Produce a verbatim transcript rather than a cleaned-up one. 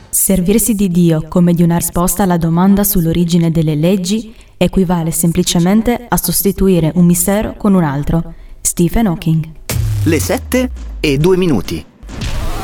Servirsi di Dio come di una risposta alla domanda sull'origine delle leggi equivale semplicemente a sostituire un mistero con un altro. Stephen Hawking. Le sette e due minuti.